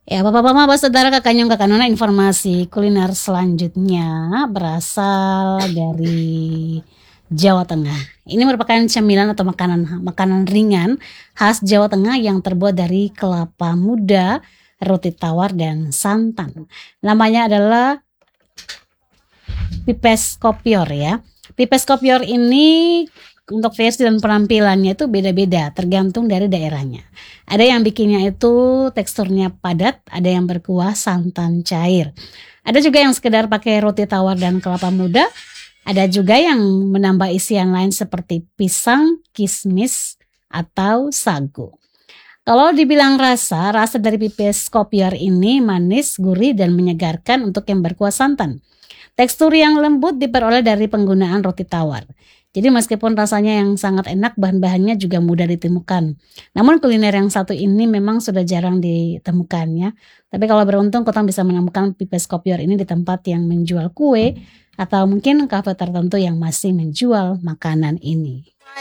Ya, Bapak-bapak, Bapak Saudara, Kakak Nyong, Kakak Nona, informasi kuliner selanjutnya berasal dari Jawa Tengah. Ini merupakan cemilan atau makanan ringan khas Jawa Tengah yang terbuat dari kelapa muda, roti tawar, dan santan. Namanya adalah pipes kopior ya. Pipes kopior ini untuk versi dan penampilannya itu beda-beda tergantung dari daerahnya. Ada yang bikinnya itu teksturnya padat, ada yang berkuah santan cair. Ada juga yang sekedar pakai roti tawar dan kelapa muda. Ada juga yang menambah isian lain seperti pisang, kismis, atau sagu. Kalau dibilang rasa dari pipes kopior ini manis, gurih, dan menyegarkan untuk yang berkuah santan. Tekstur yang lembut diperoleh dari penggunaan roti tawar. Jadi meskipun rasanya yang sangat enak, bahan-bahannya juga mudah ditemukan. Namun kuliner yang satu ini memang sudah jarang ditemukan ya. Tapi kalau beruntung, kita bisa menemukan pipes kopior ini di tempat yang menjual kue atau mungkin kafe tertentu yang masih menjual makanan ini.